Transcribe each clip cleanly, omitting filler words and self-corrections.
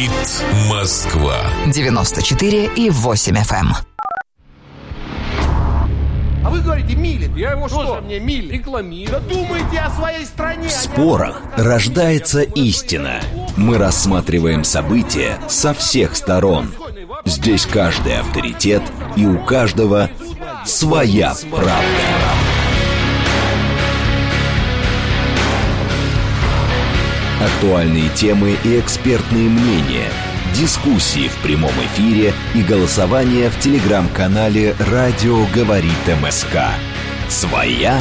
Говорит Москва. 94,8 FM. А вы говорите, Милин. Я его Тоже что? мне Милин. Рекламирую. Да думайте о своей стране. В спорах рождается истина. Мы рассматриваем события со всех сторон. Здесь каждый авторитет, и у каждого своя правда. Актуальные темы и экспертные мнения, дискуссии в прямом эфире и голосование в телеграм-канале «Радио говорит МСК». «Своя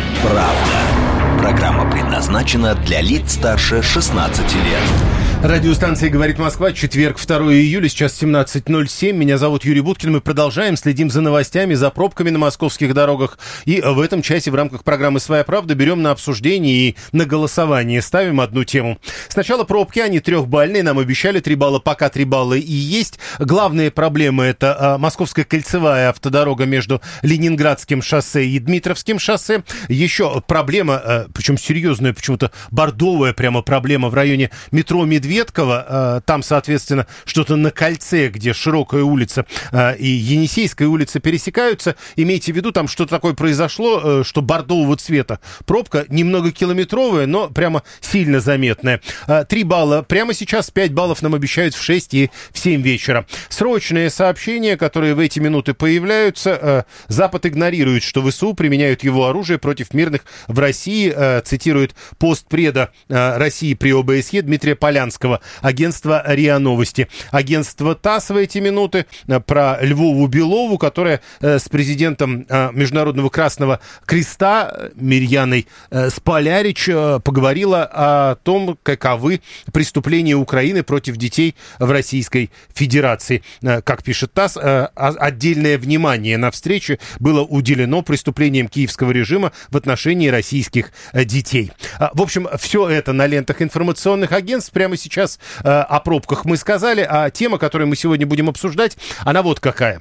правда». Программа предназначена для лиц старше 16 лет. Радиостанция «Говорит Москва», четверг, 2 июля, сейчас 17:07. Меня зовут Юрий Буткин. Мы продолжаем, следим за новостями, за пробками на московских дорогах. И в этом часе в рамках программы «Своя правда» берем на обсуждение и на голосование. Ставим одну тему. Сначала пробки, они трехбальные. Нам обещали 3 балла, пока 3 балла и есть. Главная проблема – это Московская кольцевая автодорога между Ленинградским шоссе и Дмитровским шоссе. Еще проблема, причем серьезная, почему-то бордовая прямо проблема в районе метро Медведково. Там, соответственно, что-то на кольце, где Широкая улица и Енисейская улица пересекаются. Имейте в виду, там что-то такое произошло, что бордового цвета. Пробка немного километровая, но прямо сильно заметная. 3 балла прямо сейчас, 5 баллов нам обещают в 6 и в 7 вечера. Срочные сообщения, которые в эти минуты появляются. Запад игнорирует, что ВСУ применяют его оружие против мирных в России. Цитирует постпреда России при ОБСЕ Дмитрия Полянского. Агентство РИА Новости. Агентство ТАСС в эти минуты про Львову Белову, которая с президентом Международного Красного Креста Мирьяной Сполярич поговорила о том, каковы преступления Украины против детей в Российской Федерации. Как пишет ТАСС, отдельное внимание на встрече было уделено преступлениям киевского режима в отношении российских детей. В общем, все это на лентах информационных агентств. Прямо сейчас о пробках мы сказали, а тема, которую мы сегодня будем обсуждать, она вот какая.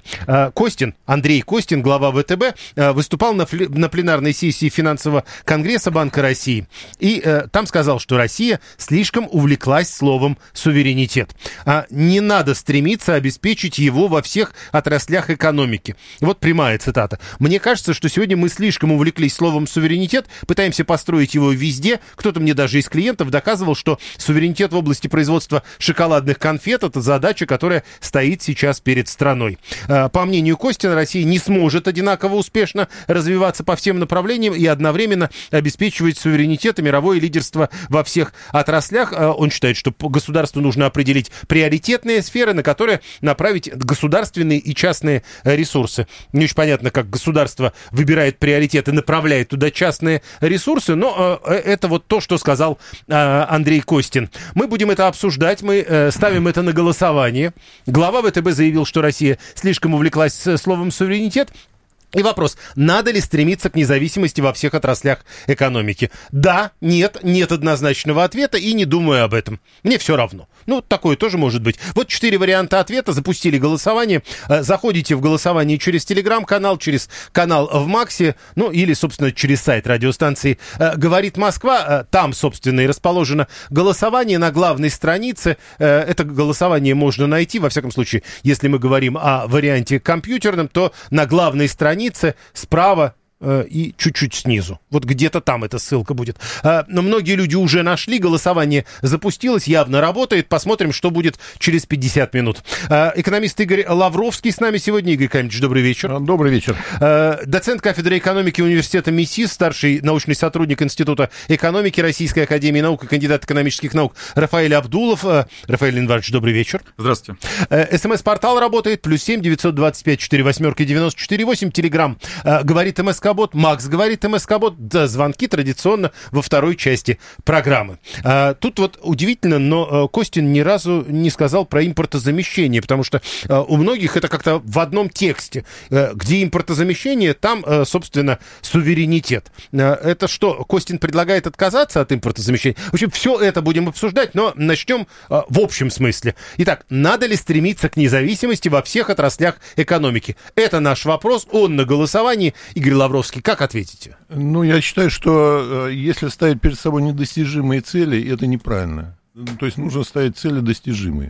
Андрей Костин, глава ВТБ, выступал на пленарной сессии финансового конгресса Банка России. И там сказал, что Россия слишком увлеклась словом «суверенитет». Не надо стремиться обеспечить его во всех отраслях экономики. Вот прямая цитата. Мне кажется, что сегодня мы слишком увлеклись словом «суверенитет», пытаемся построить его везде. Кто-то мне даже из клиентов доказывал, что суверенитет в области производства шоколадных конфет – это задача, которая стоит сейчас перед страной. По мнению Костина, Россия не сможет одинаково успешно развиваться по всем направлениям и одновременно обеспечивать суверенитет и мировое лидерство во всех отраслях. Он считает, что государству нужно определить приоритетные сферы, на которые направить государственные и частные ресурсы. Не очень понятно, как государство выбирает приоритеты, направляет туда частные ресурсы, но это вот то, что сказал Андрей Костин. Мы будем это обсуждать, мы ставим это на голосование. Глава ВТБ заявил, что Россия слишком увлеклась словом «суверенитет». И вопрос, надо ли стремиться к независимости во всех отраслях экономики? Да, нет однозначного ответа, и не думаю об этом. Мне все равно. Ну, такое тоже может быть. Вот 4 варианта ответа, запустили голосование. Заходите в голосование через телеграм-канал, через канал в Максе, ну, или, собственно, через сайт радиостанции «Говорит Москва». Там, собственно, и расположено голосование на главной странице. Это голосование можно найти, во всяком случае, если мы говорим о варианте компьютерном, то на главной странице справа и чуть-чуть снизу. Вот где-то там эта ссылка будет. Но многие люди уже нашли, голосование запустилось, явно работает. Посмотрим, что будет через 50 минут. Экономист Игорь Лавровский с нами сегодня. Игорь Камилович, добрый вечер. Добрый вечер. Доцент кафедры экономики университета МИСИС, старший научный сотрудник Института экономики Российской академии наук и кандидат экономических наук Рафаэль Абдулов. Рафаэль Леонидович, добрый вечер. Здравствуйте. СМС-портал работает. +7 925 48 94 8. Телеграм говорит МСК Бот. Макс говорит МСК Бот. Да, звонки традиционно во второй части программы. Тут вот удивительно, но Костин ни разу не сказал про импортозамещение, потому что у многих это как-то в одном тексте. Где импортозамещение, там, собственно, суверенитет. Это что, Костин предлагает отказаться от импортозамещения? В общем, все это будем обсуждать, но начнем в общем смысле. Итак, надо ли стремиться к независимости во всех отраслях экономики? Это наш вопрос, он на голосовании. Игорь Лавровский, как ответите? Ну, я считаю, что если ставить перед собой недостижимые цели, это неправильно. То есть нужно ставить цели достижимые.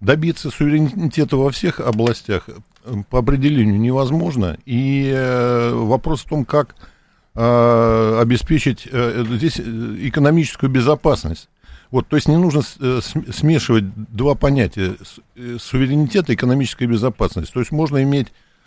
добиться суверенитета во всех областях по определению невозможно. И вопрос в том, как обеспечить здесь экономическую безопасность. Вот, то есть не нужно смешивать два понятия: суверенитет и экономическая безопасность. То есть можно иметь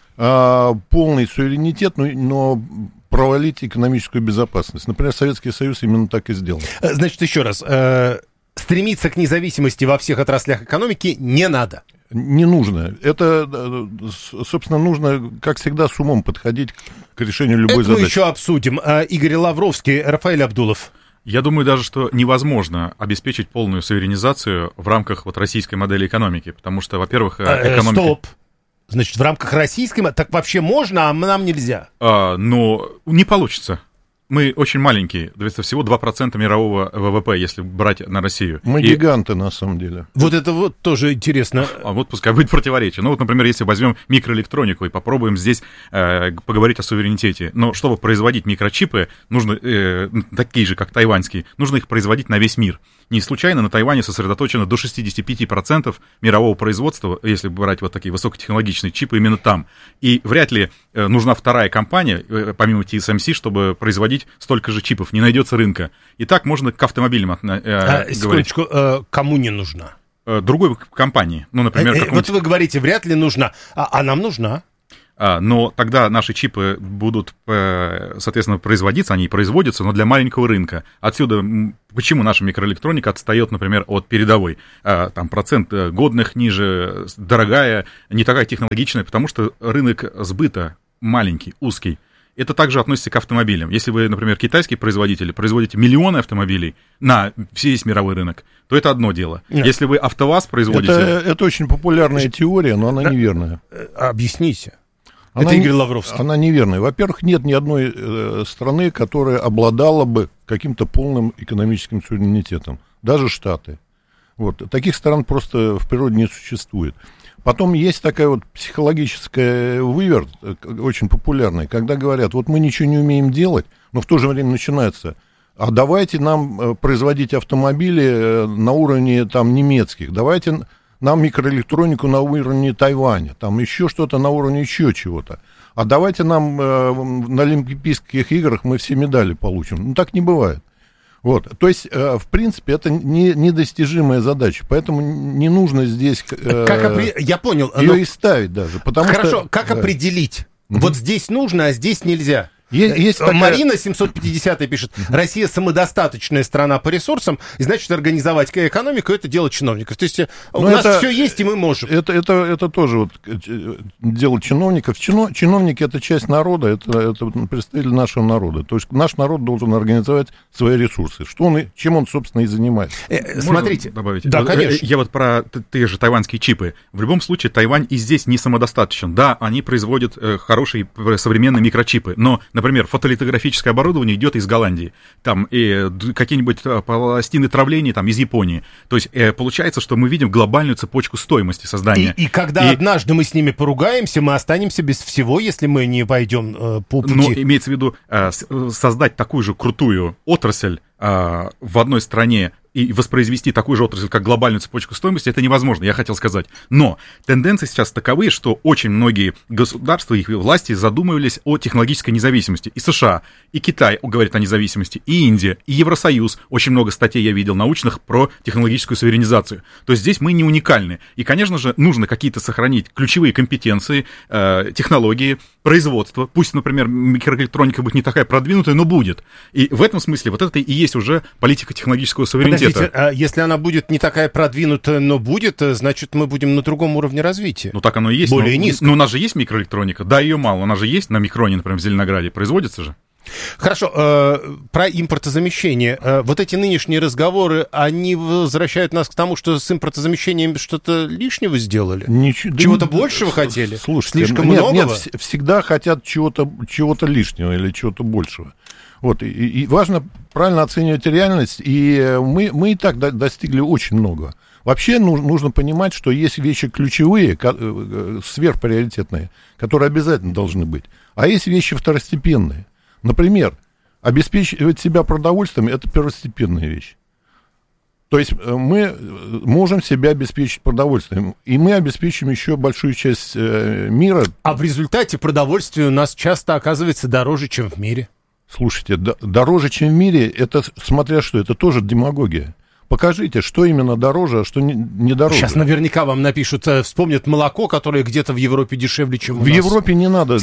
полный суверенитет, но провалить экономическую безопасность. Например, Советский Союз именно так и сделал. Значит, еще раз, стремиться к независимости во всех отраслях экономики не надо. Не нужно. Это, собственно, нужно, как всегда, с умом подходить к решению любой задачи. Мы еще обсудим. Игорь Лавровский, Рафаэль Абдулов. Я думаю даже, что невозможно обеспечить полную суверенизацию в рамках вот российской модели экономики, потому что, во-первых, экономика... Стоп! Значит, в рамках российской... Так вообще можно, а нам нельзя? Но не получится. Мы очень маленькие, всего 2% мирового ВВП, если брать на Россию. Мы гиганты, на самом деле. Вот это вот тоже интересно. А вот пускай будет противоречие. Ну вот, например, если возьмем микроэлектронику и попробуем здесь поговорить о суверенитете. Но чтобы производить микрочипы, нужно такие же, как тайваньские, нужно их производить на весь мир. Не случайно на Тайване сосредоточено до 65% мирового производства, если брать вот такие высокотехнологичные чипы, именно там. И вряд ли нужна вторая компания, помимо TSMC, чтобы производить столько же чипов. Не найдется рынка. И так можно к автомобилям говорить. Секундочку, кому не нужна? Другой компании. Ну, например, вот вы говорите, вряд ли нужна, а нам нужна. Но тогда наши чипы будут, соответственно, производиться, они и производятся, но для маленького рынка. Отсюда, почему наша микроэлектроника отстает, например, от передовой. Там процент годных ниже, дорогая, не такая технологичная, потому что рынок сбыта маленький, узкий. Это также относится к автомобилям. Если вы, например, китайский производитель, производите миллионы автомобилей на весь мировой рынок, то это одно дело. Нет. Если вы АвтоВАЗ производите... Это очень популярная теория, но она неверная. Объясните. Это Игорь Лавровский. Она неверная. Во-первых, нет ни одной страны, которая обладала бы каким-то полным экономическим суверенитетом. Даже Штаты. Вот. Таких стран просто в природе не существует. Потом есть такая вот психологическая выверт, очень популярная, когда говорят, вот мы ничего не умеем делать, но в то же время начинается, а давайте нам производить автомобили на уровне там немецких, давайте нам микроэлектронику на уровне Тайваня, там еще что-то на уровне еще чего-то. А давайте нам на Олимпийских играх мы все медали получим. Ну, так не бывает. Вот. То есть, в принципе, это недостижимая задача. Поэтому не нужно здесь я понял, ее и ставить даже. Хорошо, как определить? Вот здесь нужно, а здесь нельзя. Есть Марина 750 пишет: Россия самодостаточная страна по ресурсам, и значит, организовать экономику — это дело чиновников. То есть у нас все есть, и мы можем. Это тоже вот дело чиновников. Чиновники — это часть народа, это представители нашего народа. То есть наш народ должен организовать свои ресурсы. Чем он, собственно, и занимается. Смотрите. Добавить? Да, конечно. Я вот про те же тайваньские чипы. В любом случае, Тайвань и здесь не самодостаточен. Да, они производят хорошие современные микрочипы, но, например, фотолитографическое оборудование идет из Голландии, там и какие-нибудь пластины травления там из Японии. То есть получается, что мы видим глобальную цепочку стоимости создания. И когда однажды мы с ними поругаемся, мы останемся без всего, если мы не пойдем по пути. Но имеется в виду создать такую же крутую отрасль в одной стране и воспроизвести такую же отрасль, как глобальную цепочку стоимости, это невозможно, я хотел сказать. Но тенденции сейчас таковы, что очень многие государства, их власти задумывались о технологической независимости. И США, и Китай говорит о независимости, и Индия, и Евросоюз. Очень много статей я видел научных про технологическую суверенизацию. То есть здесь мы не уникальны. И, конечно же, нужно какие-то сохранить ключевые компетенции, технологии, производство. Пусть, например, микроэлектроника будет не такая продвинутая, но будет. И в этом смысле вот это и есть уже политика технологического суверенитета. Подождите, а если она будет не такая продвинутая, но будет, значит, мы будем на другом уровне развития. Ну, так оно и есть. Более низко. Но у нас же есть микроэлектроника. Да, ее мало. Она же есть на микроне, например, в Зеленограде. Производится же. Хорошо, про импортозамещение. Вот эти нынешние разговоры, они возвращают нас к тому, что с импортозамещением что-то лишнего сделали? Чего-то большего хотели? Слушайте, слишком многого? Нет, всегда хотят чего-то лишнего или чего-то большего. Вот, и важно правильно оценивать реальность, и мы и так достигли очень много. Вообще нужно понимать, что есть вещи ключевые, сверхприоритетные, которые обязательно должны быть, а есть вещи То есть мы можем себя обеспечить продовольствием, и мы обеспечим еще большую часть мира. А в результате продовольствие у нас часто оказывается дороже, чем в мире. Слушайте, дороже, чем в мире, это смотря что, это тоже демагогия. Покажите, что именно дороже, а что не дороже. Сейчас наверняка вам напишут, вспомнят молоко, которое где-то в Европе дешевле, чем у нас. В Европе не надо,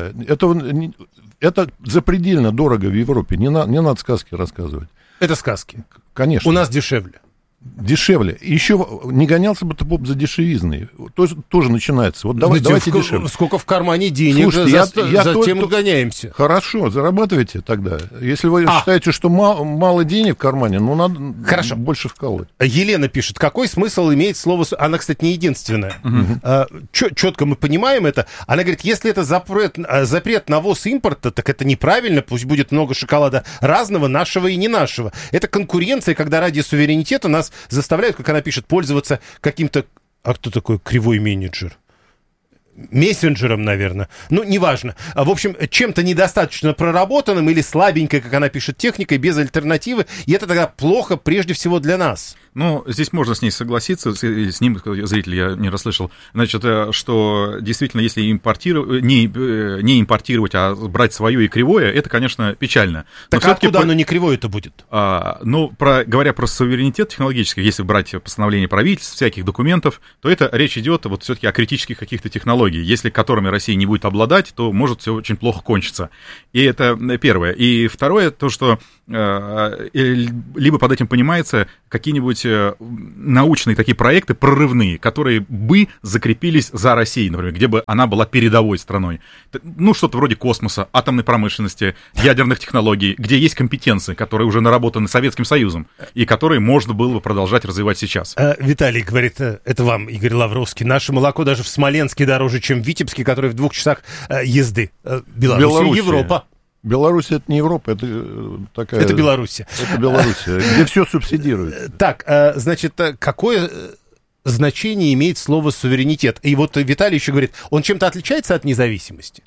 это запредельно дорого в Европе, не надо сказки рассказывать. Это сказки. Конечно. У нас дешевле. Дешевле. Еще не гонялся бы поп за дешевизной. Тоже начинается. Вот давайте дешевле. Сколько в кармане денег, слушайте, затем гоняемся. Хорошо, зарабатывайте тогда. Если вы считаете, что мало денег в кармане, ну надо больше вкалывать. Елена пишет, какой смысл имеет слово... Она, кстати, не единственная. Четко мы понимаем это. Она говорит, если это запрет на ввоз импорта, так это неправильно, пусть будет много шоколада разного, нашего и не нашего. Это конкуренция, когда ради суверенитета нас заставляют, как она пишет, пользоваться каким-то... А кто такой кривой менеджер? Мессенджером, наверное. Ну, неважно. В общем, чем-то недостаточно проработанным или слабенькой, как она пишет, техникой, без альтернативы. И это тогда плохо прежде всего для нас. Ну, здесь можно с ней согласиться, с ним, зритель, я не расслышал, значит, что действительно, если не импортировать, а брать свое и кривое, это, конечно, печально. Но так откуда оно не кривое-то будет? Говоря про суверенитет технологический, если брать постановление правительств, всяких документов, то это речь идет вот все-таки о критических каких-то технологиях, если которыми Россия не будет обладать, то может все очень плохо кончиться. И это первое. И второе, то, что либо под этим понимается какие-нибудь научные такие проекты прорывные, которые бы закрепились за Россией, например, где бы она была передовой страной. Ну, что-то вроде космоса, атомной промышленности, ядерных технологий, где есть компетенции, которые уже наработаны Советским Союзом, и которые можно было бы продолжать развивать сейчас. Виталий говорит, это вам, Игорь Лавровский, наше молоко даже в Смоленске дороже, чем в Витебске, который в 2 часах езды. Беларусь, Европа. Беларусь это не Европа, это такая... Это Беларусь. Это Беларусь, где все субсидируется. Так, значит, какое значение имеет слово суверенитет? И вот Виталий еще говорит, он чем-то отличается от независимости?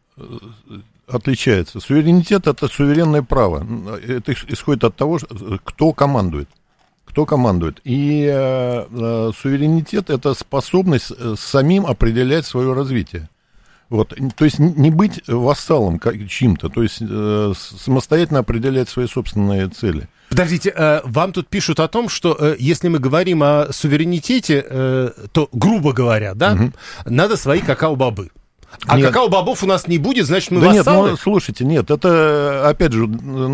Отличается. Суверенитет — это суверенное право. Это исходит от того, кто командует. Кто командует. И суверенитет — это способность самим определять свое развитие. Вот, то есть не быть вассалом чьим-то, то есть самостоятельно определять свои собственные цели. Подождите, вам тут пишут о том, что если мы говорим о суверенитете, то, грубо говоря, да, надо свои какао-бобы. А нет. Какао-бобов у нас не будет, значит, мы вассалы? Нет, слушайте, нет, это, опять же,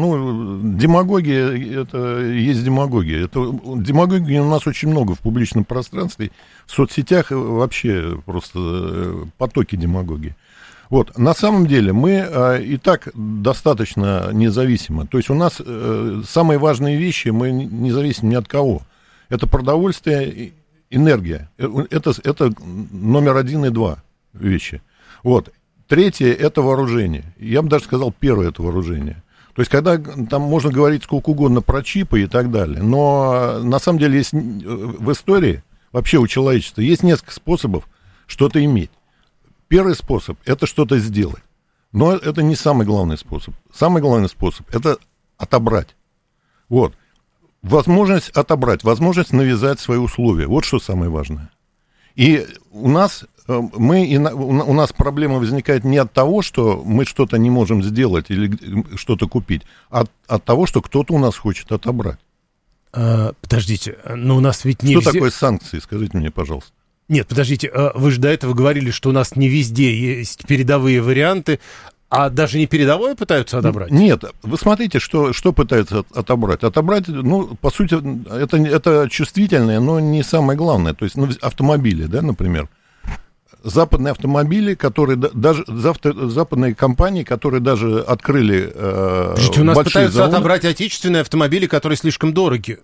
демагогия, это есть демагогия. Демагогии у нас очень много в публичном пространстве, в соцсетях вообще просто потоки демагогии. Вот, на самом деле мы и так достаточно независимы. То есть у нас самые важные вещи, мы не зависим ни от кого. Это продовольствие, энергия. Это номер 1 и 2 вещи. Вот. Третье — это вооружение. Я бы даже сказал, первое — это вооружение. То есть, когда там можно говорить сколько угодно про чипы и так далее, но на самом деле есть в истории, вообще у человечества, есть несколько способов что-то иметь. Первый способ — это что-то сделать. Но это не самый главный способ. Самый главный способ — это отобрать. Вот. Возможность отобрать, возможность навязать свои условия. Вот что самое важное. И у нас проблема возникает не от того, что мы что-то не можем сделать или что-то купить, а от того, что кто-то у нас хочет отобрать. Подождите, но у нас ведь не Что такое санкции, скажите мне, пожалуйста. Нет, подождите, вы же до этого говорили, что у нас не везде есть передовые варианты, а даже не передовое пытаются отобрать? Нет, вы смотрите, что пытаются отобрать. Отобрать, по сути, это чувствительное, но не самое главное. То есть автомобили, да, например. Западные автомобили, которые даже западные компании, которые даже открыли у нас пытаются заводы. Отобрать отечественные автомобили, которые слишком дороги.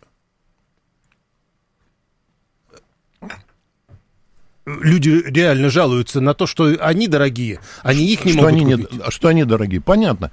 Люди реально жалуются на то, что они дорогие, они их не могут купить. Что они дорогие, понятно.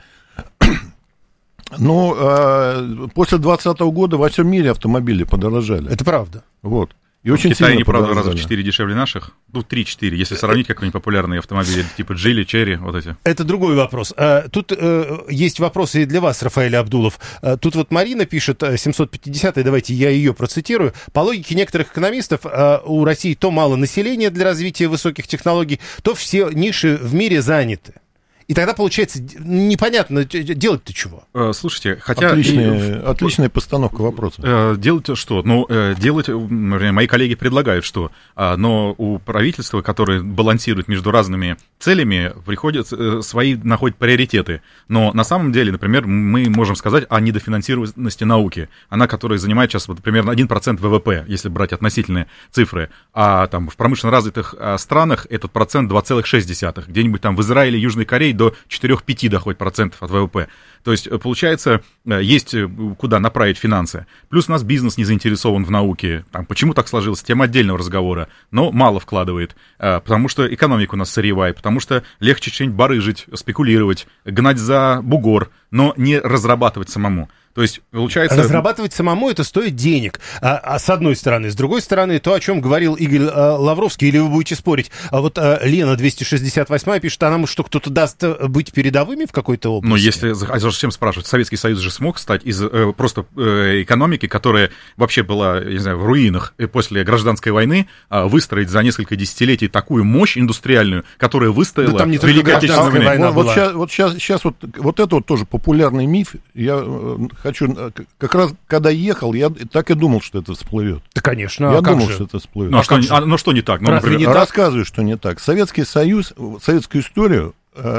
Но после 2020 года во всем мире автомобили подорожали. Это правда. Вот. И очень Китай, сильно не правда, раза в подорожали. 4 дешевле наших. Ну, 3-4, если сравнить какие-нибудь популярные автомобили, типа Джили, Черри, вот эти. Это другой вопрос. Тут есть вопросы и для вас, Рафаэль Абдулов. Тут вот Марина пишет, 750-й, давайте я ее процитирую. По логике некоторых экономистов, у России то мало населения для развития высоких технологий, то все ниши в мире заняты. И тогда, получается, непонятно, делать-то чего? Слушайте, хотя... Отличная постановка вопроса. Делать что? Ну, делать, мои коллеги предлагают что? Но у правительства, которое балансирует между разными целями, приходится, свои находят приоритеты. Но на самом деле, например, мы можем сказать о недофинансированности науки. Она, которая занимает сейчас вот, примерно 1% ВВП, если брать относительные цифры. А там в промышленно развитых странах этот процент 2,6. Где-нибудь там в Израиле, Южной Корее до 4-5 доходит процентов от ВВП. То есть, получается, есть куда направить финансы. Плюс у нас бизнес не заинтересован в науке. Там, почему так сложилось, тема отдельного разговора. Но мало вкладывает. Потому что экономика у нас сырьевая, потому что легче что-нибудь барыжить, спекулировать, гнать за бугор, но не разрабатывать самому. То есть, получается... Разрабатывать самому это стоит денег, с одной стороны. С другой стороны, то, о чем говорил Игорь Лавровский, или вы будете спорить, вот Лена 268 пишет, а нам что, кто-то даст быть передовыми в какой-то области? Ну, если... А зачем спрашивать? Советский Союз же смог стать из просто экономики, которая вообще была, я не знаю, в руинах и после гражданской войны, выстроить за несколько десятилетий такую мощь индустриальную, которая выстояла там не только Великой Отечественной гражданская войне. война была. Вот сейчас вот это вот тоже популярный миф. Я хочу... Как раз, когда ехал, я так и думал, что это всплывет. Да, конечно. Я думал, что это всплывет. Ну, что не так? Ну, Разве например, не так? Рассказываю, что не так. Советский Союз, советскую историю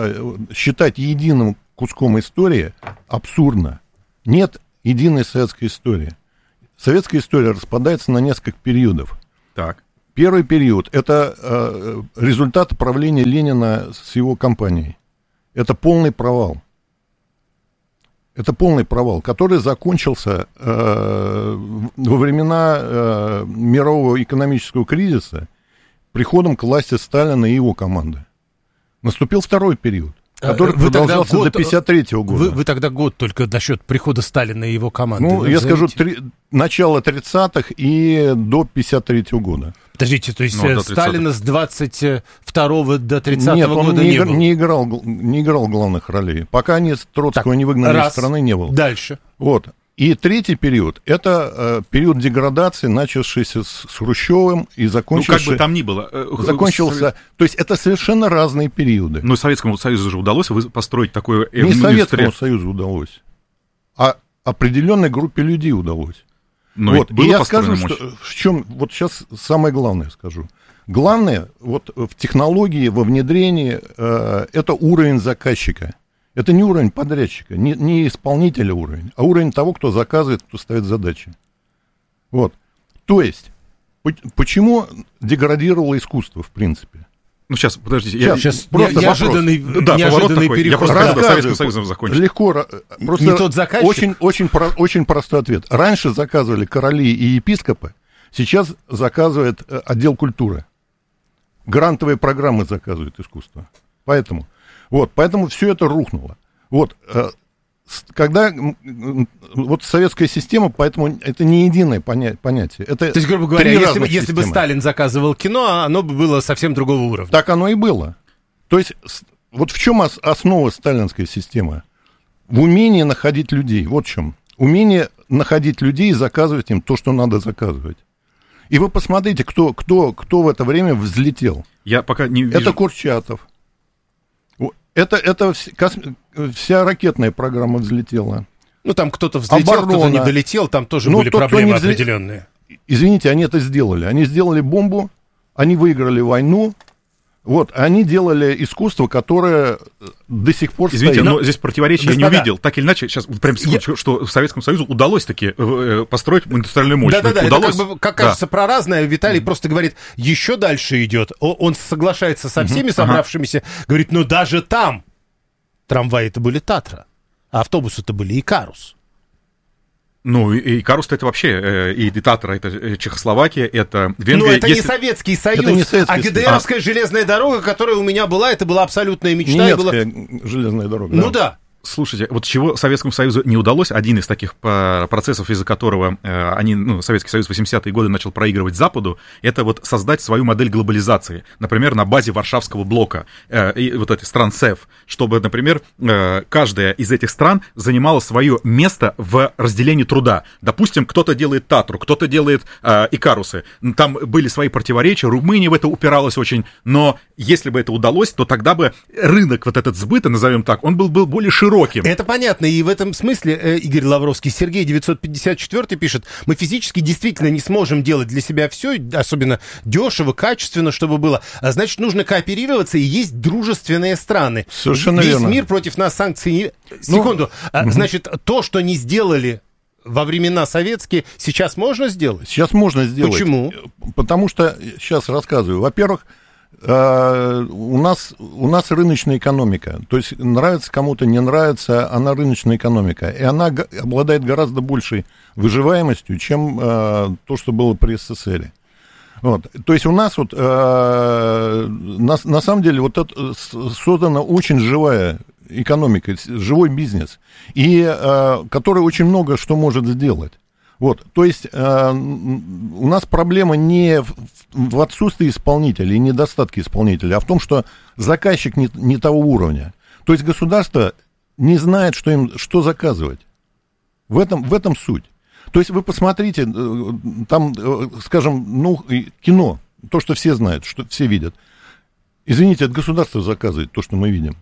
считать единым куском истории абсурдно. Нет единой советской истории. Советская история распадается на несколько периодов. Так. Первый период – это результат правления Ленина с его компанией. Это полный провал. Это полный провал, который закончился во времена мирового экономического кризиса приходом к власти Сталина и его команды. Наступил второй период, который продолжался до 1953 года. Вы тогда год только насчет прихода Сталина и его команды. Ну, я скажу, начало 30-х и до 1953 года. Подождите, то есть Ну, Сталина с 22 до 30 Нет, года он не было? не играл главных ролей. Пока они Троцкого не выгнали из страны, не было. Дальше. Вот. И третий период – это период деградации, начавшийся с Хрущевым и Ну, закончившийся... как бы там ни было. Закончился... То есть это совершенно разные периоды. Но Советскому Союзу же удалось построить такую... Не Советскому Союзу удалось, а определенной группе людей удалось. Но Вот. И я скажу, мощь. что в чем... Вот сейчас самое главное скажу. Главное вот в технологии, во внедрении это уровень заказчика. Это не уровень подрядчика, не исполнителя уровень, а уровень того, кто заказывает, кто ставит задачи. Вот. То есть, почему деградировало искусство, в принципе? Ну, сейчас, подождите. Сейчас просто неожиданный такой. Я переход. просто Рассказываю. Советским Союзом закончил. Легко. Просто Не тот заказчик? очень простой ответ. Раньше заказывали короли и епископы, сейчас заказывает отдел культуры. Грантовые программы заказывают искусство. Поэтому все это рухнуло. Вот, когда вот советская система, поэтому это не единое понятие. Это То есть, грубо говоря, если бы системы. Сталин заказывал кино, оно бы было совсем другого уровня. Так оно и было. То есть, вот в чем основа сталинской системы? В умении находить людей. Вот в чем. Умение находить людей и заказывать им то, что надо заказывать. И вы посмотрите, кто в это время взлетел. Я пока не вижу... Это Курчатов. Это вся ракетная программа взлетела. Ну, там кто-то взлетел, кто-то не долетел, там тоже были проблемы определенные. Извините, они это сделали. Они сделали бомбу, они выиграли войну. Вот, они делали искусство, которое до сих пор Извините, стоит. но здесь противоречия я не увидел. Так или иначе, сейчас прям секундочку, что Советскому Союзу удалось таки построить индустриальную мощь. Да-да-да, удалось. это как кажется про разное. Виталий просто говорит, еще дальше идет. Он соглашается со всеми собравшимися, говорит, но даже там трамваи-то были Татра, а автобусы-то были Икарус. Ну, и Икарус-то это вообще, и Татра, это Чехословакия, это Венгрия. Но это не Советский Союз, не Советский Союз. ГДРовская железная дорога, которая у меня была, это была абсолютная мечта. Немецкая железная дорога. Ну да. Слушайте, вот чего Советскому Союзу не удалось, один из таких процессов, из-за которого Советский Союз в 80-е годы начал проигрывать Западу, это вот создать свою модель глобализации, например, на базе Варшавского блока и вот этих стран СЭФ, чтобы, например, каждая из этих стран занимала свое место в разделении труда. Допустим, кто-то делает Татру, кто-то делает Икарусы. Там были свои противоречия, Румыния в это упиралась очень, но если бы это удалось, то тогда бы рынок вот этот сбыта, назовем так, он был более широким. Это понятно, и в этом смысле Игорь Лавровский, Сергей 954 пишет: мы физически действительно не сможем делать для себя все, особенно дешево, качественно, чтобы было. А значит, нужно кооперироваться, и есть дружественные страны. Совершенно Весь верно. мир против нас санкций. Секунду. Значит, то, что не сделали во времена советские, сейчас можно сделать? Сейчас можно сделать. Почему? Потому что, сейчас рассказываю. Во-первых, у нас рыночная экономика. То есть нравится кому-то, не нравится, она рыночная экономика. И она обладает гораздо большей выживаемостью, чем то, что было при СССР. Вот. То есть у нас вот на самом деле вот это создана очень живая экономика, живой бизнес, и который очень много что может сделать. Вот, то есть у нас проблема не в отсутствии исполнителей, недостатке исполнителей, а в том, что заказчик не того уровня. То есть государство не знает, что заказывать. В этом суть. То есть вы посмотрите, там, скажем, кино, то, что все знают, что все видят. Извините, это государство заказывает то, что мы видим.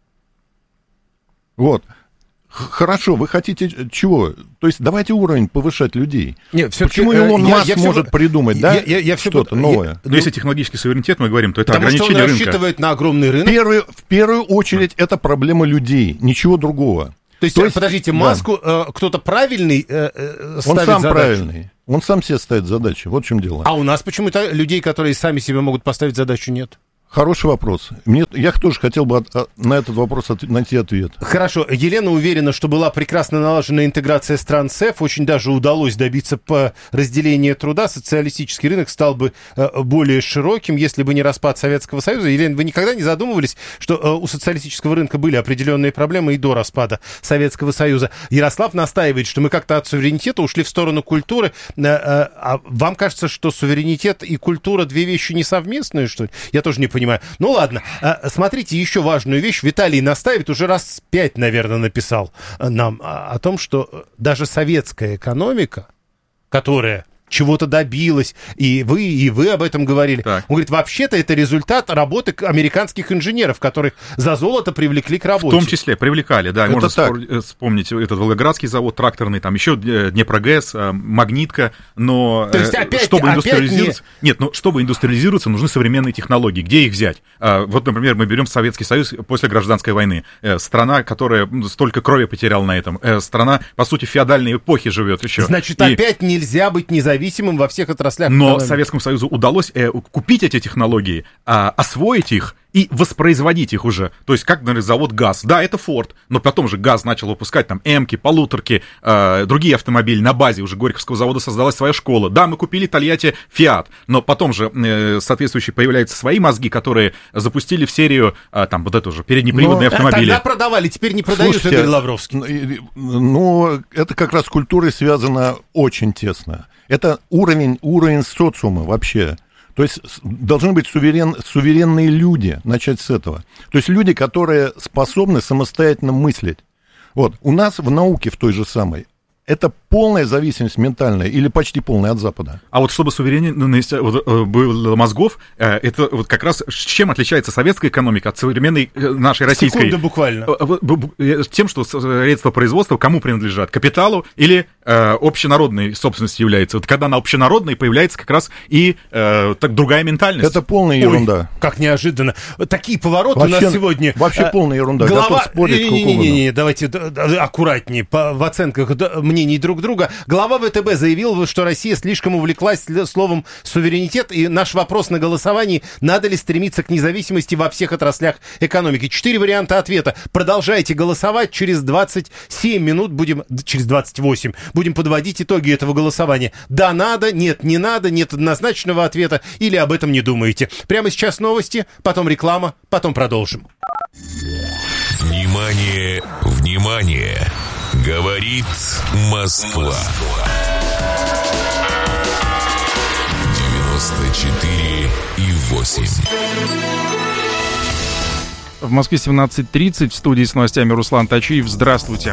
Вот. Хорошо, вы хотите чего? То есть давайте уровень повышать людей. Нет, почему Илон Маск может придумать, да, что-то новое? Но если технологический суверенитет мы говорим, то это потому ограничение что он рынка. рассчитывает на огромный рынок. В первую очередь это проблема людей, ничего другого. То есть подождите, Маску кто-то правильный ставит он сам задачу? правильный. Он сам себе ставит задачи. Вот в чем дело. А у нас почему-то людей, которые сами себе могут поставить задачу, нет? Хороший вопрос. Я тоже хотел бы на этот вопрос найти ответ. Хорошо. Елена уверена, что была прекрасно налажена интеграция стран СЭФ. Очень даже удалось добиться разделения труда. Социалистический рынок стал бы более широким, если бы не распад Советского Союза. Елена, вы никогда не задумывались, что у социалистического рынка были определенные проблемы и до распада Советского Союза? Ярослав настаивает, что мы как-то от суверенитета ушли в сторону культуры. А вам кажется, что суверенитет и культура две вещи несовместные, что ли? Я тоже не понимаю. Ну ладно, смотрите, еще важную вещь. Виталий настаивает, уже раз 5, наверное, написал нам о том, что даже советская экономика, которая чего-то добилась, и вы об этом говорили. Так. Он говорит, вообще-то это результат работы американских инженеров, которых за золото привлекли к работе. В том числе привлекали, да. Можно вспомнить этот Волгоградский завод тракторный, там еще Днепрогэс, Магнитка, но то есть опять, чтобы индустриализироваться... Нет, ну чтобы индустриализироваться, нужны современные технологии. Где их взять? Вот, например, мы берем Советский Союз после Гражданской войны. Страна, которая столько крови потеряла на этом. Страна, по сути, феодальной эпохи живет еще. Значит, опять нельзя быть независимым во всех отраслях. Но Советскому Союзу удалось купить эти технологии, освоить их и воспроизводить их уже. То есть, как, например, завод ГАЗ. Да, это Форд, но потом же ГАЗ начал выпускать там М-ки, полуторки, другие автомобили. На базе уже Горьковского завода создалась своя школа. Да, мы купили Тольятти Фиат, но потом же соответствующие появляются свои мозги, которые запустили в серию там вот эту же переднеприводные автомобили. Тогда продавали, теперь не продают, Игорь Лавровский. Ну, это как раз с культурой связано очень тесно. Это уровень социума вообще. То есть должны быть суверенные люди, начать с этого. То есть люди, которые способны самостоятельно мыслить. Вот. У нас в науке в той же самой это полная зависимость ментальная или почти полная от Запада. А вот чтобы суверенность было мозгов, это вот как раз с чем отличается советская экономика от современной нашей российской? Секунду буквально. Тем, что средства производства кому принадлежат? Капиталу или общенародной собственностью является? Вот когда она общенародной, появляется как раз и другая ментальность. Это полная ерунда. Ой, как неожиданно. Такие повороты вообще, у нас сегодня. Вообще полная ерунда. Готов спорить сколько угодно. Не, давайте аккуратнее в оценках мнений друг друга. Глава ВТБ заявил, что Россия слишком увлеклась словом суверенитет, и наш вопрос на голосовании: надо ли стремиться к независимости во всех отраслях экономики? 4 варианта ответа. Продолжайте голосовать. Через 27 минут через 28 будем подводить итоги этого голосования. Да, надо, нет, не надо, нет однозначного ответа, или об этом не думаете. Прямо сейчас новости, потом реклама, потом продолжим. Внимание, внимание! Говорит Москва. 94,8. В Москве 17:30, в студии с новостями Руслан Тачиев. Здравствуйте.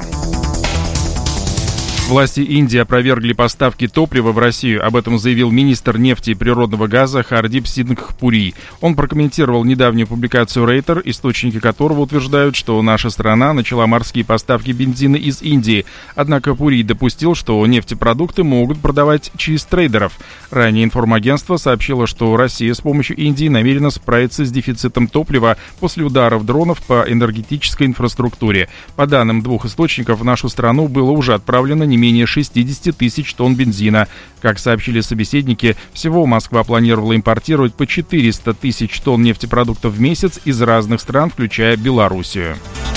Власти Индии опровергли поставки топлива в Россию. Об этом заявил министр нефти и природного газа Хардип Сингх Пури. Он прокомментировал недавнюю публикацию Рейтер, источники которого утверждают, что наша страна начала морские поставки бензина из Индии. Однако Пури допустил, что нефтепродукты могут продавать через трейдеров. Ранее информагентство сообщило, что Россия с помощью Индии намерена справиться с дефицитом топлива после ударов дронов по энергетической инфраструктуре. По данным двух источников, в нашу страну было уже отправлено не менее 60 тысяч тонн бензина. Как сообщили собеседники, всего Москва планировала импортировать по 400 тысяч тонн нефтепродуктов в месяц из разных стран, включая Белоруссию.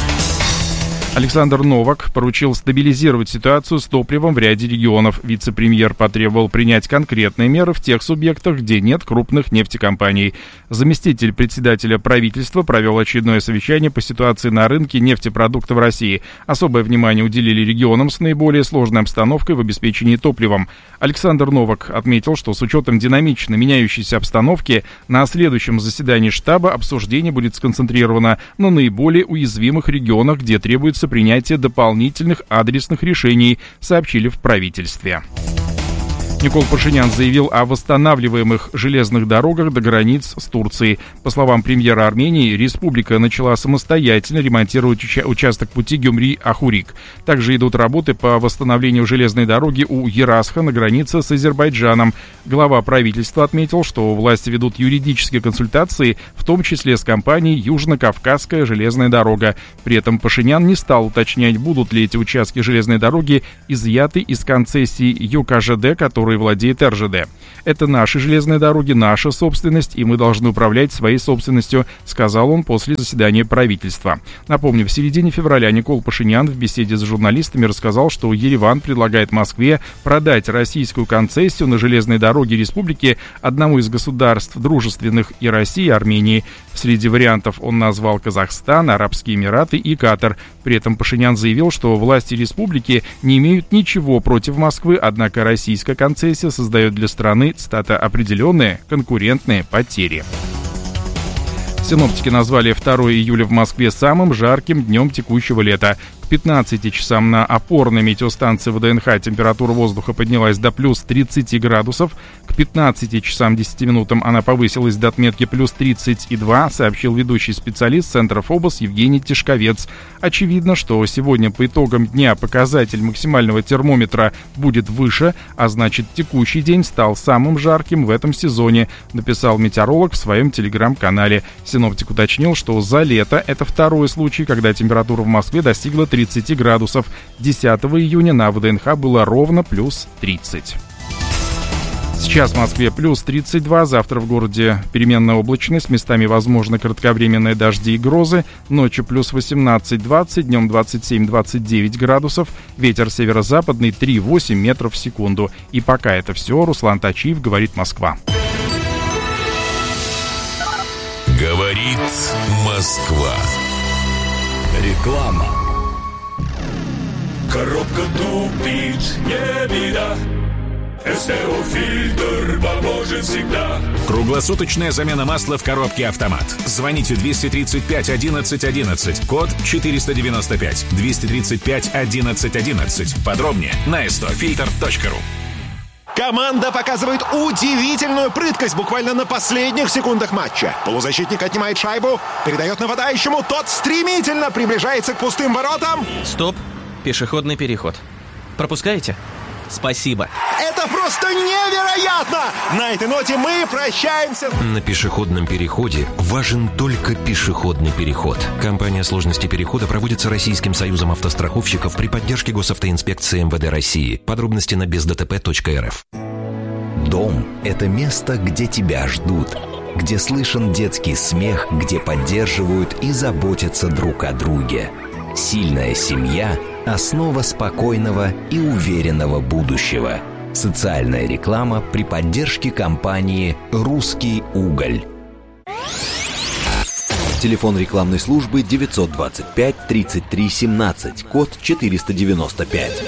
Александр Новак поручил стабилизировать ситуацию с топливом в ряде регионов. Вице-премьер потребовал принять конкретные меры в тех субъектах, где нет крупных нефтекомпаний. Заместитель председателя правительства провел очередное совещание по ситуации на рынке нефтепродуктов в России. Особое внимание уделили регионам с наиболее сложной обстановкой в обеспечении топливом. Александр Новак отметил, что с учетом динамично меняющейся обстановки на следующем заседании штаба обсуждение будет сконцентрировано на наиболее уязвимых регионах, где требуется принятие дополнительных адресных решений, сообщили в правительстве. Никол Пашинян заявил о восстанавливаемых железных дорогах до границ с Турцией. По словам премьера Армении, республика начала самостоятельно ремонтировать участок пути Гюмри-Ахурик. Также идут работы по восстановлению железной дороги у Ерасха на границе с Азербайджаном. Глава правительства отметил, что власти ведут юридические консультации, в том числе с компанией Южно-Кавказская железная дорога. При этом Пашинян не стал уточнять, будут ли эти участки железной дороги изъяты из концессии ЮКЖД, которой владеет РЖД. Это наши железные дороги, наша собственность, и мы должны управлять своей собственностью, сказал он после заседания правительства. Напомню, в середине февраля Никол Пашинян в беседе с журналистами рассказал, что Ереван предлагает Москве продать российскую концессию на железные дороги республики одному из государств, дружественных и России, и Армении. Среди вариантов он назвал Казахстан, Арабские Эмираты и Катар. При этом Пашинян заявил, что власти республики не имеют ничего против Москвы, однако российская концессия создает для страны, цитата, определенные конкурентные потери. Синоптики назвали 2 июля в Москве самым жарким днем текущего лета. К 15 часам на опорной метеостанции ВДНХ температура воздуха поднялась до плюс 30 градусов. К 15 часам 10 минутам она повысилась до отметки плюс 32, сообщил ведущий специалист Центра ФОБОС Евгений Тишковец. Очевидно, что сегодня по итогам дня показатель максимального термометра будет выше, а значит текущий день стал самым жарким в этом сезоне, написал метеоролог в своем телеграм-канале. Синоптик уточнил, что за лето это второй случай, когда температура в Москве достигла 30 градусов. 10 июня на ВДНХ было ровно плюс 30. Сейчас в Москве плюс 32, завтра в городе переменная облачность, местами возможны кратковременные дожди и грозы, ночью плюс 18-20, днем 27-29 градусов, ветер северо-западный 3,8 метров в секунду. И пока это все, Руслан Тачиев, говорит Москва. Говорит Москва. Реклама. Коробка тупит, не беда. СТО-фильтр поможет всегда. Круглосуточная замена масла в коробке «Автомат». Звоните 235 11 11, код 495, 235 11 11. Подробнее на stofilter.ru. Команда показывает удивительную прыткость буквально на последних секундах матча. Полузащитник отнимает шайбу, передает нападающему, тот стремительно приближается к пустым воротам. Стоп, пешеходный переход. Пропускаете? Спасибо. Это просто невероятно! На этой ноте мы прощаемся. На пешеходном переходе важен только пешеходный переход. Компания сложности перехода проводится Российским союзом автостраховщиков при поддержке Госавтоинспекции МВД России. Подробности на бездтп.рф. Дом – это место, где тебя ждут, где слышен детский смех, где поддерживают и заботятся друг о друге. Сильная семья – основа спокойного и уверенного будущего. Социальная реклама при поддержке компании «Русский уголь». Телефон рекламной службы 925 33 17, код 495.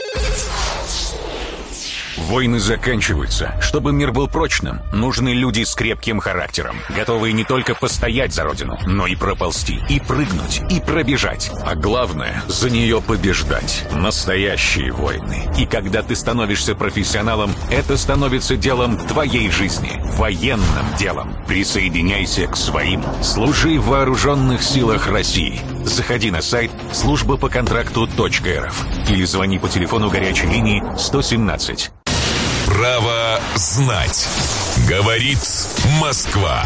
Войны заканчиваются. Чтобы мир был прочным, нужны люди с крепким характером, готовые не только постоять за родину, но и проползти, и прыгнуть, и пробежать. А главное, за нее побеждать. Настоящие войны. И когда ты становишься профессионалом, это становится делом твоей жизни. Военным делом. Присоединяйся к своим. Служи в вооруженных силах России. Заходи на сайт службапоконтракту.рф или звони по телефону горячей линии 117. Право знать. Говорит Москва.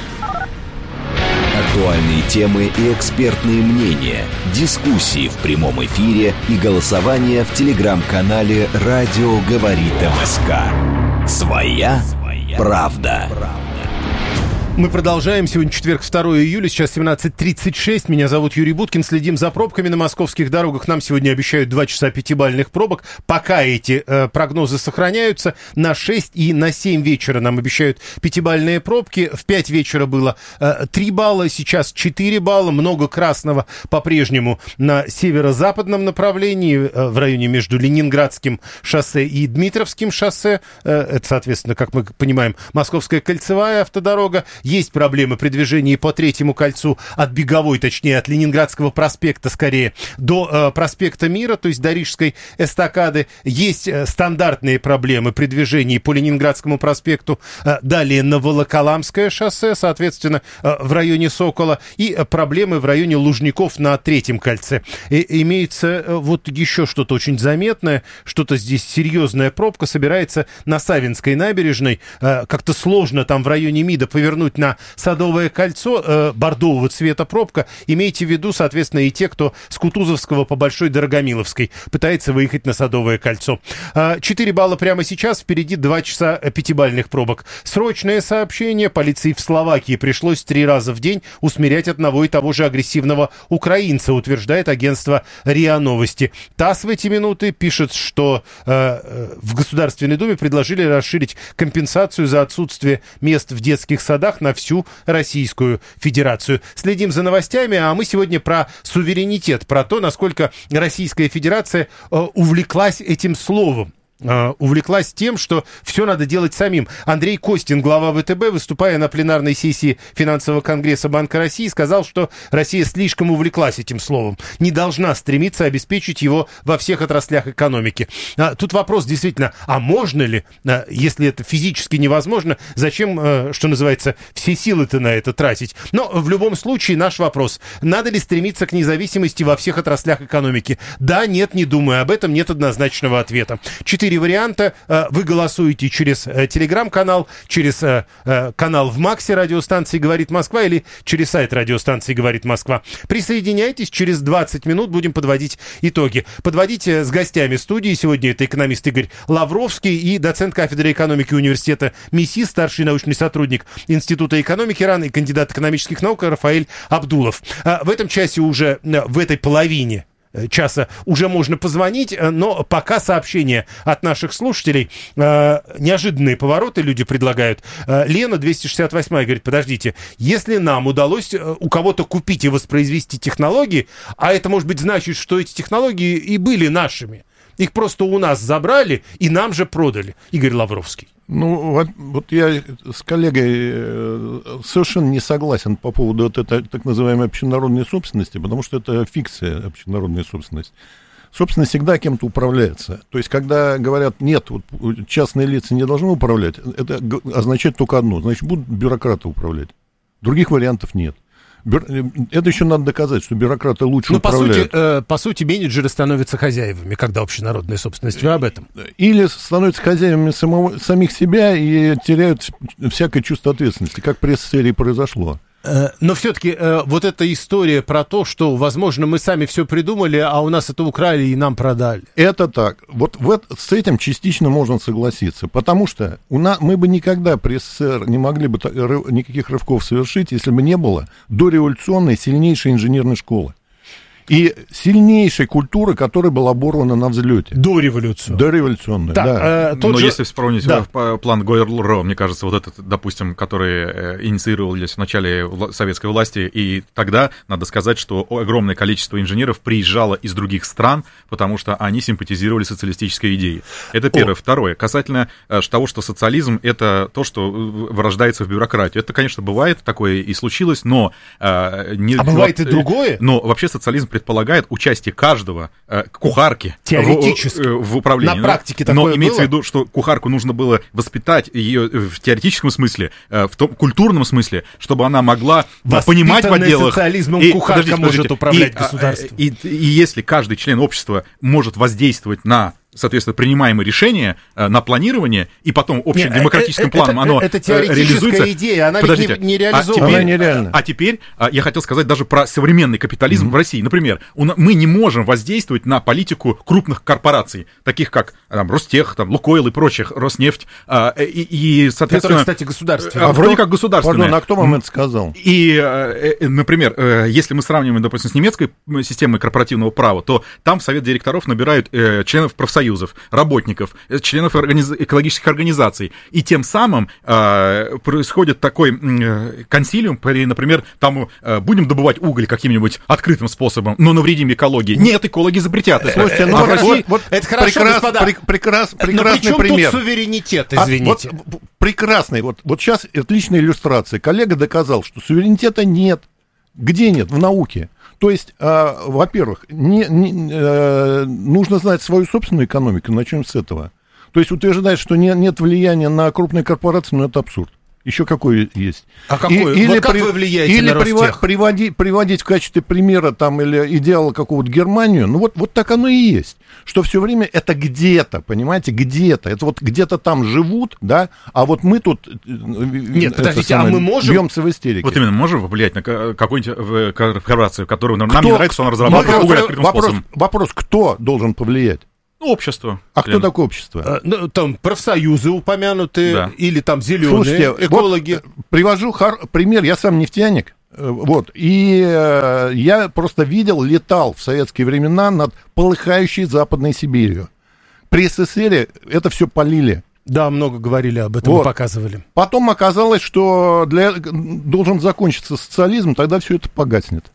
Актуальные темы и экспертные мнения, дискуссии в прямом эфире и голосование в телеграм-канале «Радио говорит МСК». Своя правда. Мы продолжаем. Сегодня четверг, 2 июля, сейчас 17:36. Меня зовут Юрий Буткин. Следим за пробками на московских дорогах. Нам сегодня обещают 2 часа пятибалльных пробок. Пока эти прогнозы сохраняются. На 6 и на 7 вечера нам обещают пятибалльные пробки. В 5 вечера было 3 балла, сейчас 4 балла. Много красного по-прежнему на северо-западном направлении, в районе между Ленинградским шоссе и Дмитровским шоссе. Это, соответственно, как мы понимаем, Московская кольцевая автодорога. Есть проблемы при движении по Третьему кольцу от Беговой, точнее, от Ленинградского проспекта, скорее, до проспекта Мира, то есть до Рижской эстакады. Есть стандартные проблемы при движении по Ленинградскому проспекту, далее на Волоколамское шоссе, соответственно, в районе Сокола, и проблемы в районе Лужников на Третьем кольце. И имеется вот еще что-то очень заметное, что-то здесь серьезная пробка собирается на Савинской набережной. Как-то сложно там в районе МИДа повернуть на Садовое кольцо, бордового цвета пробка. Имейте в виду, соответственно, и те, кто с Кутузовского по Большой Дорогомиловской пытается выехать на Садовое кольцо. 4 балла прямо сейчас, впереди 2 часа пятибалльных пробок. Срочное сообщение. Полиции в Словакии пришлось 3 раза в день усмирять одного и того же агрессивного украинца, утверждает агентство РИА Новости. ТАСС в эти минуты пишет, что в Государственной Думе предложили расширить компенсацию за отсутствие мест в детских садах на всю Российскую Федерацию. Следим за новостями, а мы сегодня про суверенитет, про то, насколько Российская Федерация увлеклась этим словом. Увлеклась тем, что все надо делать самим. Андрей Костин, глава ВТБ, выступая на пленарной сессии финансового конгресса Банка России, сказал, что Россия слишком увлеклась этим словом, не должна стремиться обеспечить его во всех отраслях экономики. Тут вопрос действительно, а можно ли, если это физически невозможно, зачем, что называется, все силы-то на это тратить? Но в любом случае наш вопрос, надо ли стремиться к независимости во всех отраслях экономики? Да, нет, не думаю, об этом нет однозначного ответа. 4 варианта. Вы голосуете через телеграм-канал, через канал в Максе радиостанции «Говорит Москва» или через сайт радиостанции «Говорит Москва». Присоединяйтесь, через 20 минут будем подводить итоги. Подводить с гостями студии. Сегодня это экономист Игорь Лавровский и доцент кафедры экономики университета МИСИ, старший научный сотрудник Института экономики РАН и кандидат экономических наук Рафаэль Абдулов. В этом часе уже, в этой половине часа уже можно позвонить, но пока сообщения от наших слушателей. Неожиданные повороты люди предлагают. Лена, 268-я, говорит, подождите, если нам удалось у кого-то купить и воспроизвести технологии, а это может быть значит, что эти технологии и были нашими, их просто у нас забрали и нам же продали. Игорь Лавровский. Ну, вот я с коллегой совершенно не согласен по поводу вот этой так называемой общенародной собственности, потому что это фикция, общенародная собственность. Собственно, всегда кем-то управляется. То есть, когда говорят, нет, вот частные лица не должны управлять, это означает только одно, значит, будут бюрократы управлять. Других вариантов нет. Это еще надо доказать, что бюрократы лучше управляют. По сути, менеджеры становятся хозяевами, когда общенародная собственность. Вы об этом? Или становятся хозяевами самих себя и теряют всякое чувство ответственности, как при СССР произошло. Но все-таки вот эта история про то, что, возможно, мы сами все придумали, а у нас это украли и нам продали. Это так. Вот с этим частично можно согласиться. Потому что мы бы никогда при СССР не могли бы никаких рывков совершить, если бы не было дореволюционной сильнейшей инженерной школы. и сильнейшей культуры, которая была оборвана на взлете. Дореволюционная, да. Но если вспомнить план Гойро, мне кажется, вот этот, допустим, который инициировались в начале советской власти, и тогда, надо сказать, что огромное количество инженеров приезжало из других стран, потому что они симпатизировали социалистической идее. Это первое. Второе. Касательно того, что социализм — это то, что вырождается в бюрократию. Это, конечно, бывает, такое и случилось, но... бывает и другое? Но вообще социализм предполагает участие каждого кухарки в управлении. На практике такое было? Но имеется в виду, что кухарку нужно было воспитать ее в теоретическом смысле, в том культурном смысле, чтобы она могла понимать в отделах. Социализмом кухарка может управлять государством. И если каждый член общества может воздействовать на, соответственно, принимаемые решения, на планирование, и потом общим демократическим планом оно это теоретическая реализуется. Идея, она ведь не реализована. А теперь я хотел сказать даже про современный капитализм в России. Например, мы не можем воздействовать на политику крупных корпораций, таких как Ростех, Лукойл и прочих, Роснефть, и соответственно... Которые, кстати, государственные. Вроде как государственные. Пардон, а кто вам это сказал? И, например, если мы сравниваем, допустим, с немецкой системой корпоративного права, то там в совет директоров набирают членов профсоюзов, работников, членов экологических организаций. И тем самым происходит такой консилиум, например, там будем добывать уголь каким-нибудь открытым способом, но навредим экологии. Нет, экологи запретят. Слушайте, в России... это хорошо, господа. Прекрасный но при чем пример. Тут суверенитет, извините? Прекрасный. Вот сейчас отличная иллюстрация. Коллега доказал, что суверенитета нет. Где нет? В науке. То есть, во-первых, нужно знать свою собственную экономику, начнем с этого. То есть утверждать, что нет влияния на крупные корпорации, это абсурд. Еще какой есть. А какой? Или как вы влияете на Ростех? Приводить в качестве примера или идеала какого-то Германию, вот так оно и есть. Что все время это где-то, понимаете, где-то. Это вот где-то там живут, да, а вот мы тут... Нет, подождите, мы можем... Бьемся в истерике. Вот именно, можем повлиять на какую-нибудь корпорацию, которую нам не нравится, что она разрабатывает уголь открытым способом? Вопрос, кто должен повлиять? Общество. Кто такое общество? Там профсоюзы упомянуты, да. Или там зеленые. Слушайте, экологи. Привожу пример, я сам нефтяник, и я просто летал в советские времена над полыхающей Западной Сибирью. При СССР это все полили. Да, много говорили об этом, и показывали. Потом оказалось, что должен закончиться социализм, тогда все это погаснет.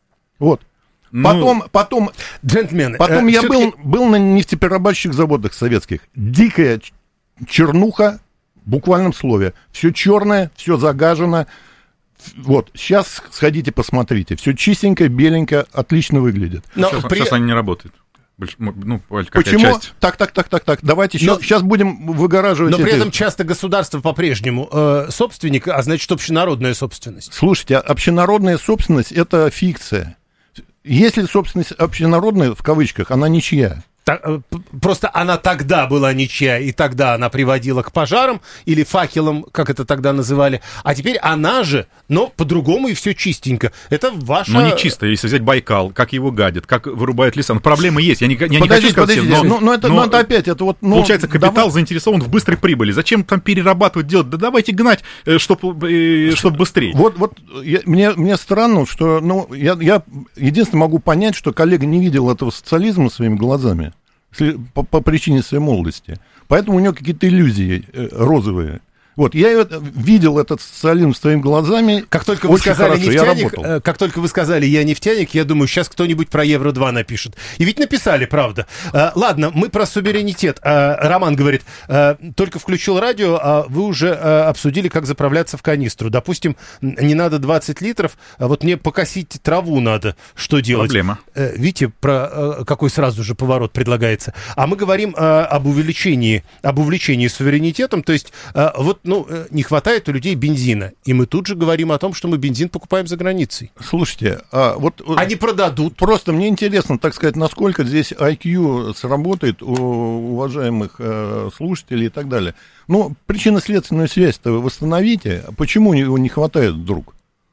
Потом, джентльмены, я был на нефтеперерабатывающих заводах советских. Дикая чернуха, в буквальном слове. Все черное, все загажено. Сейчас сходите, посмотрите. Все чистенько, беленько, отлично выглядит. Сейчас они не работают. Почему? Часть. Так. Давайте сейчас будем выгораживать. Но при этом часто государство по-прежнему собственник, а значит общенародная собственность. Слушайте, общенародная собственность — это фикция. Если собственность общенародная, в кавычках, она ничья. Просто она тогда была ничья, и тогда она приводила к пожарам или факелам, как это тогда называли. А теперь она же, но по-другому, и все чистенько. Это ваша... Ну, не чисто. Если взять Байкал, как его гадят, как вырубают леса. Проблемы есть. Я не хочу сказать, но это опять... Получается, капитал заинтересован в быстрой прибыли. Зачем там перерабатывать, делать? Да давайте гнать, чтобы быстрее. Мне странно, что... Я единственное могу понять, что коллега не видел этого социализма своими глазами. По причине своей молодости. Поэтому у него какие-то иллюзии розовые. Я видел этот социализм своими глазами. Как только вы сказали нефтяник, как только вы сказали я нефтяник, я думаю, сейчас кто-нибудь про Евро-2 напишет. И ведь написали, правда. Ладно, мы про суверенитет. Роман говорит, только включил радио, а вы уже обсудили, как заправляться в канистру. Допустим, не надо 20 литров, а вот мне покосить траву надо. Что делать? Проблема. Видите, про какой сразу же поворот предлагается. А мы говорим об увеличении суверенитетом, то есть не хватает у людей бензина. И мы тут же говорим о том, что мы бензин покупаем за границей. Слушайте, они продадут. Просто мне интересно, так сказать, насколько здесь IQ сработает у уважаемых слушателей и так далее. Причинно-следственную связь-то вы восстановите. Почему его не хватает вдруг?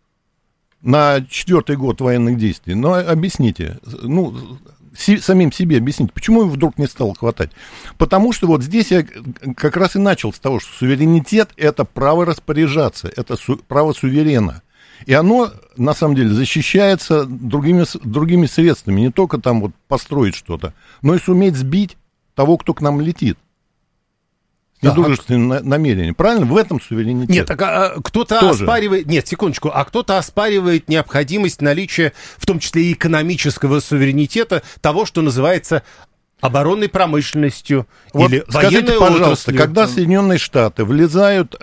На 4-й год военных действий. Объясните. Самим себе объяснить, почему его вдруг не стало хватать. Потому что здесь я как раз и начал с того, что суверенитет — это право распоряжаться, это право суверена. И оно, на самом деле, защищается другими средствами. Не только там вот построить что-то, но и суметь сбить того, кто к нам летит. Недружественные намерения. Правильно? В этом суверенитет. Нет, так кто-то оспаривает... Нет, секундочку. А кто-то оспаривает необходимость наличия, в том числе и экономического суверенитета, того, что называется оборонной промышленностью вот или скажите, военной пожалуйста, отраслью. когда Соединенные Штаты влезают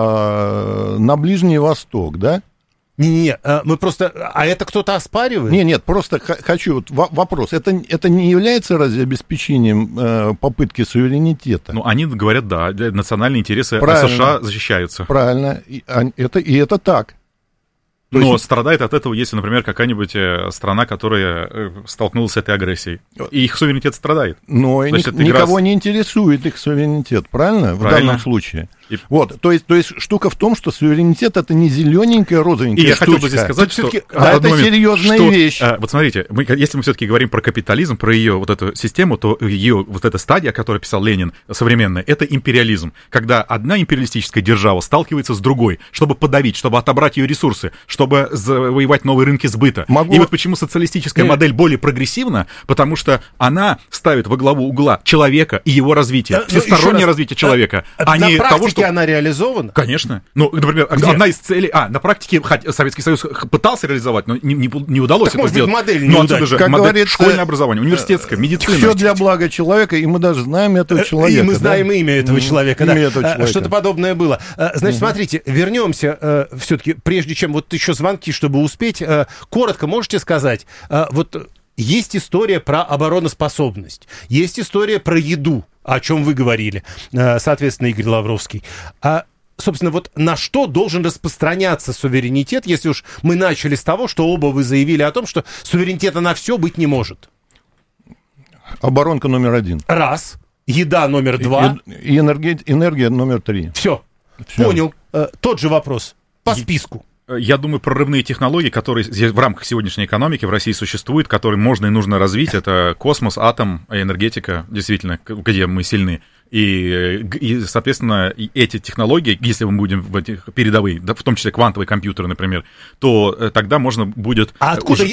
на Ближний Восток, да? Не, мы просто... А это кто-то оспаривает? Нет, просто хочу... Вот вопрос. Это не является разве обеспечением попытки суверенитета? Ну, они говорят, да, национальные интересы США защищаются. Правильно. И это так. Но страдает от этого, если, например, какая-нибудь страна, которая столкнулась с этой агрессией. И их суверенитет страдает. Но никого не интересует их суверенитет, правильно? В данном случае. Вот, то есть штука в том, что суверенитет — это не зелененькая, розовенькая штучка. И я хотел бы здесь сказать, что... это серьезная вещь. Вот смотрите, если мы все-таки говорим про капитализм, про ее вот эту систему, то ее вот эта стадия, о которой писал Ленин, современная, это империализм. Когда одна империалистическая держава сталкивается с другой, чтобы подавить, чтобы отобрать ее ресурсы, чтобы завоевать новые рынки сбыта. И вот почему социалистическая модель более прогрессивна, потому что она ставит во главу угла человека и его развитие, всестороннее развитие человека, а не того, что... она реализована? Конечно. Ну, например, одна из целей... на практике Советский Союз пытался реализовать, но не удалось это сделать. Модель но отсюда же модель, школьное образование, университетское, медицина. Все для блага человека, и мы даже знаем этого человека. И мы знаем имя этого человека, да. Имя этого человека. Что-то подобное было. Значит, смотрите, вернемся все-таки, прежде чем вот еще звонки, чтобы успеть. Коротко можете сказать, вот есть история про обороноспособность, есть история про еду, о чем вы говорили, соответственно, Игорь Лавровский. Собственно, вот на что должен распространяться суверенитет, если уж мы начали с того, что оба вы заявили о том, что суверенитета на все быть не может? Оборонка номер 1. Раз. Еда номер 2. И энергия номер 3. Все. Понял. Тот же вопрос. По списку. Я думаю, прорывные технологии, которые в рамках сегодняшней экономики в России существуют, которые можно и нужно развить, это космос, атом, энергетика, действительно, где мы сильны. И соответственно, эти технологии, если мы будем в этих передовые, да, в том числе квантовые компьютеры, например, то тогда можно будет... А откуда